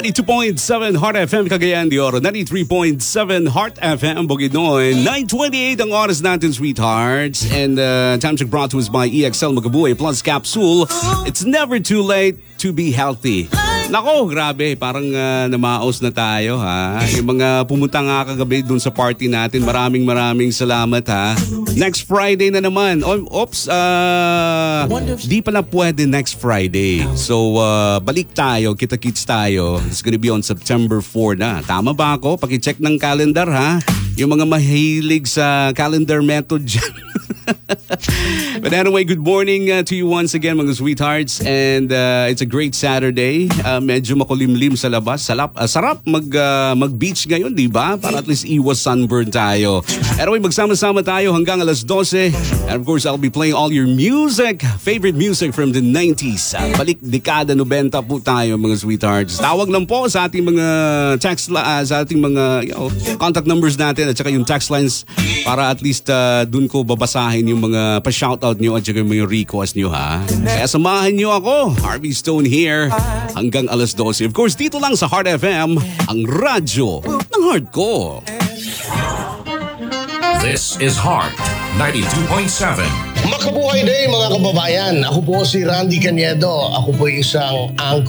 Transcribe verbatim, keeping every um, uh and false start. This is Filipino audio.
ninety-two point seven Heart F M Cagayan de Oro, ninety-three point seven Heart F M Bukidnon. nine twenty-eight ang oras natin, sweethearts. And uh, time check brought to us by E X L Magabuhay Plus Capsule. It's never too late to be healthy. Nako, grabe, parang uh, namaos na tayo, ha. Yung mga pumunta nga kagabi dun sa party natin, maraming maraming salamat, ha. Next Friday na naman. O, oops, uh, di pala pwede next Friday. So, uh, balik tayo, kita-kits tayo. It's gonna be on September fourth na. Tama ba ako? Paki-check ng calendar, ha. Yung mga mahilig sa calendar method dyan. But anyway, good morning uh, to you once again, mga sweethearts. And uh, it's a great Saturday. Uh, medyo makulimlim sa labas. Salap, uh, sarap mag, uh, mag-beach ngayon, di ba? Para at least iwas sunburn tayo. Anyway, magsama-sama tayo hanggang alas twelve. And of course, I'll be playing all your music, favorite music from the nineties. Uh, balik dekada ninety po tayo, mga sweethearts. Tawag lang po sa ating mga text, uh, sa ating mga you know, contact numbers natin at saka yung text lines para at least uh, dun ko babasahin yung mga pa-shoutout nyo at saka yung mga request nyo, ha. Kaya samahan nyo ako, Harvey Stone here, hanggang alas twelve. Of course, dito lang sa Heart F M, ang radyo ng heart ko. This is Heart ninety-two point seven. Makabuhay day mga kababayan. Ako po si Randy Caniedo. Ako po isang ang